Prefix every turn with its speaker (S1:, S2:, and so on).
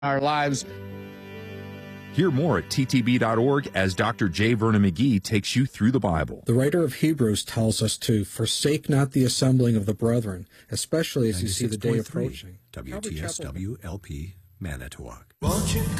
S1: our lives.
S2: Hear more at ttb.org as Dr. J. Vernon McGee takes you through the Bible.
S3: The writer of Hebrews tells us to forsake not the assembling of the brethren, especially as you see the day approaching.
S4: WTSW LP Manitowoc.
S5: Won't you